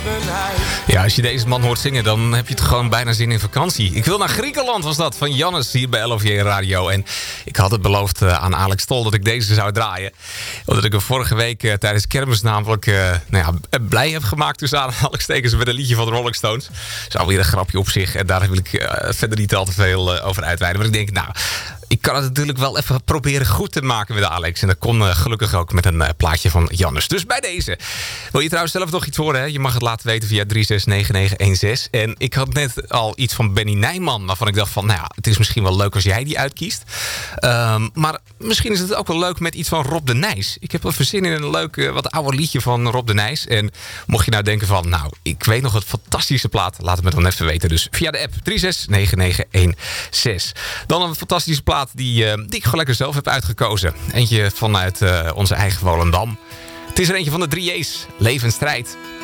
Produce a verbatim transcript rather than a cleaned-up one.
Ja, als je deze man hoort zingen, dan heb je het gewoon bijna zin in vakantie. Ik wil naar Griekenland, was dat, van Jannes hier bij L O V J Radio. En ik had het beloofd uh, aan Alex Tol dat ik deze zou draaien. Omdat ik hem vorige week uh, tijdens kermis namelijk uh, nou ja, blij heb gemaakt tussen aanhalingstekens met een liedje van de Rolling Stones. Zou weer een grapje op zich en daar wil ik uh, verder niet al te veel uh, over uitweiden. Maar ik denk, nou, ik kan het natuurlijk wel even proberen goed te maken met Alex. En dat kon uh, gelukkig ook met een uh, plaatje van Jannes. Dus bij deze. Wil je trouwens zelf nog iets horen? Hè? Je mag het laten weten via drie zes negen negen een zes. En ik had net al iets van Benny Nijman, waarvan ik dacht van, nou ja, het is misschien wel leuk als jij die uitkiest. Um, maar misschien is het ook wel leuk met iets van Rob de Nijs. Ik heb wel verzin in een leuk, uh, wat ouder liedje van Rob de Nijs. En mocht je nou denken van, nou, ik weet nog een fantastische plaat, laat het me dan even weten. Dus via de app drie zes negen negen een zes. Dan een fantastische plaat die, uh, die ik gewoon lekker zelf heb uitgekozen. Eentje vanuit uh, onze eigen Volendam. Het is er eentje van de drie J's. Leven en strijd.